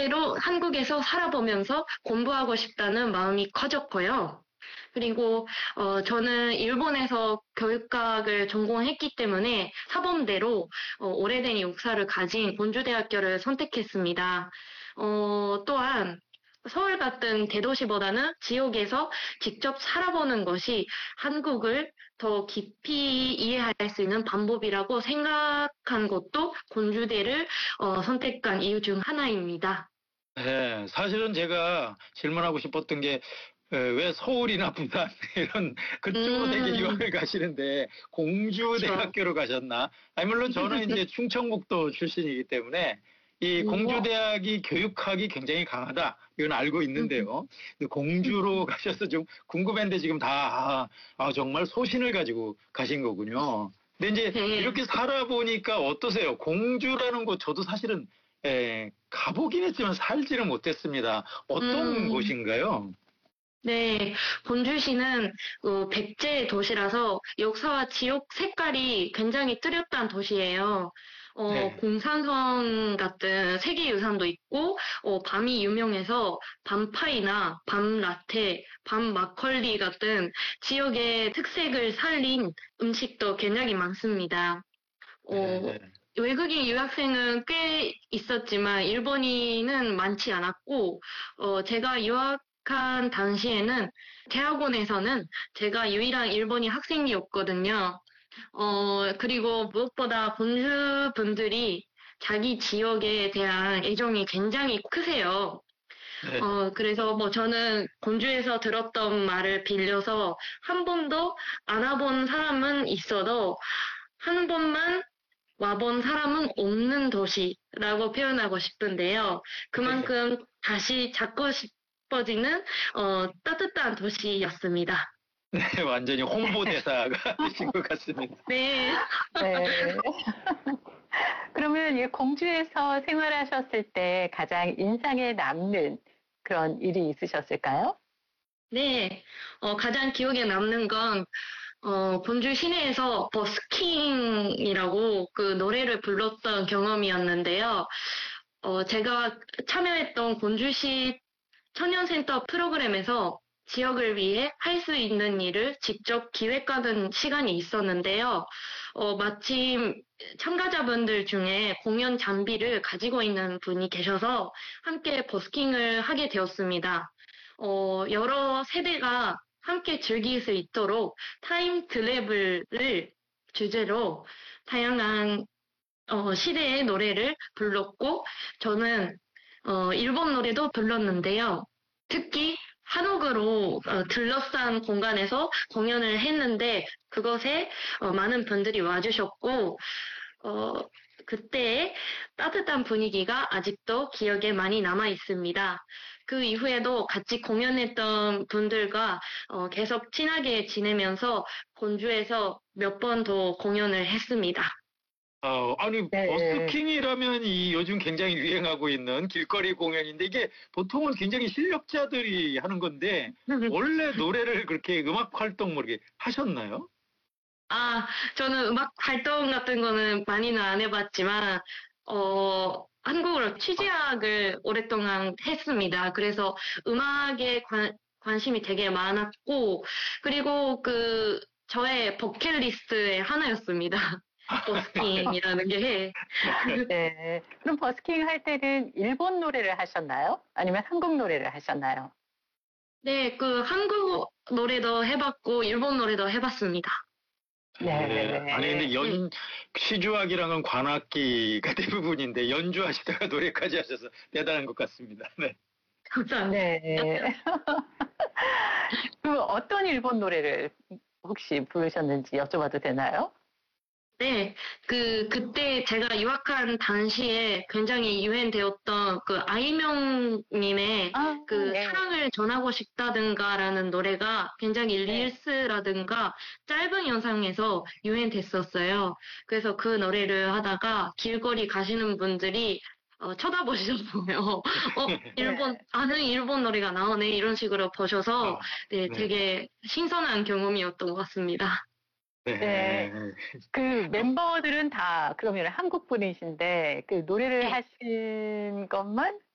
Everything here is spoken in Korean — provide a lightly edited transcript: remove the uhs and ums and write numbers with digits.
실제로 한국에서 살아보면서 공부하고 싶다는 마음이 커졌고요. 그리고 저는 일본에서 교육학을 전공했기 때문에 사범대로 오래된 역사를 가진 본주대학교를 선택했습니다. 또한 서울 같은 대도시보다는 지역에서 직접 살아보는 것이 한국을 더 깊이 이해할 수 있는 방법이라고 생각한 것도 본주대를 선택한 이유 중 하나입니다. 네, 사실은 제가 질문하고 싶었던 게, 왜 서울이나 부산, 이런, 그쪽으로 되게 유학을 가시는데, 그렇죠. 공주대학교로 가셨나? 아니, 물론 저는 이제 충청북도 출신이기 때문에, 이 공주대학이 교육학이 굉장히 강하다. 이건 알고 있는데요. 근데 공주로 가셔서 좀 궁금했는데 지금 다, 정말 소신을 가지고 가신 거군요. 근데 이제 네. 이렇게 살아보니까 어떠세요? 공주라는 곳 저도 사실은 가보긴 했지만 살지는 못했습니다. 어떤 음, 곳인가요? 네, 본주시는 백제 도시라서 역사와 지역 색깔이 굉장히 뚜렷한 도시예요. 네. 공산성 같은 세계유산도 있고, 밤이 유명해서 밤파이나 밤라테, 밤마컬리 같은 지역의 특색을 살린 음식도 굉장히 많습니다. 어, 네. 외국인 유학생은 꽤 있었지만 일본인은 많지 않았고, 제가 유학한 당시에는 대학원에서는 제가 유일한 일본인 학생이었거든요. 그리고 무엇보다 본주 분들이 자기 지역에 대한 애정이 굉장히 크세요. 네. 그래서 뭐 저는 본주에서 들었던 말을 빌려서 한 번도 안 와본 사람은 있어도 한 번만 와본 사람은 없는 도시라고 표현하고 싶은데요. 네. 그만큼 다시 찾고 싶어지는 따뜻한 도시였습니다. 네, 완전히 홍보대사가 되신 것 같습니다. 네. 네. 그러면 이 공주에서 생활하셨을 때 가장 인상에 남는 그런 일이 있으셨을까요? 네. 가장 기억에 남는 건 본주 시내에서 버스킹이라고 그 노래를 불렀던 경험이었는데요. 제가 참여했던 본주시 청년센터 프로그램에서 지역을 위해 할 수 있는 일을 직접 기획하는 시간이 있었는데요. 마침 참가자분들 중에 공연 장비를 가지고 있는 분이 계셔서 함께 버스킹을 하게 되었습니다. 여러 세대가 함께 즐길 수 있도록 타임 트래블을 주제로 다양한 시대의 노래를 불렀고, 저는 일본 노래도 불렀는데요. 특히 한옥으로 둘러싼 공간에서 공연을 했는데 그것에 많은 분들이 와주셨고 어, 그때의 따뜻한 분위기가 아직도 기억에 많이 남아 있습니다. 그 이후에도 같이 공연했던 분들과 계속 친하게 지내면서 본주에서 몇 번 더 공연을 했습니다. 아니, 네. 버스킹이라면 이 요즘 굉장히 유행하고 있는 길거리 공연인데 이게 보통은 굉장히 실력자들이 하는 건데 원래 노래를 그렇게 음악 활동 뭐 이렇게 하셨나요? 저는 음악 활동 같은 거는 많이는 안 해봤지만, 한국어로 취재학을 오랫동안 했습니다. 그래서 음악에 관심이 되게 많았고, 그리고 저의 버킷리스트의 하나였습니다. 버스킹이라는 게. 네. 그럼 버스킹 할 때는 일본 노래를 하셨나요? 아니면 한국 노래를 하셨나요? 네, 한국 노래도 해봤고, 일본 노래도 해봤습니다. 네. 아니, 근데 네. 시주악이랑은 관악기가 대부분인데 연주하시다가 노래까지 하셔서 대단한 것 같습니다. 네. 감사합니다. 네. 그 어떤 일본 노래를 혹시 부르셨는지 여쭤봐도 되나요? 네, 그때 제가 유학한 당시에 굉장히 유행되었던 아이명님의 네. 사랑을 전하고 싶다든가라는 노래가 굉장히 네. 릴스라든가 짧은 영상에서 유행됐었어요. 그래서 그 노래를 하다가 길거리 가시는 분들이 쳐다보시잖아요. 네. 아는 일본 노래가 나오네, 이런 식으로 보셔서, 아, 네, 네. 되게 신선한 경험이었던 것 같습니다. 네. 네. 그 멤버들은 다 그러면 한국 분이신데 그 노래를 네. 하신 것만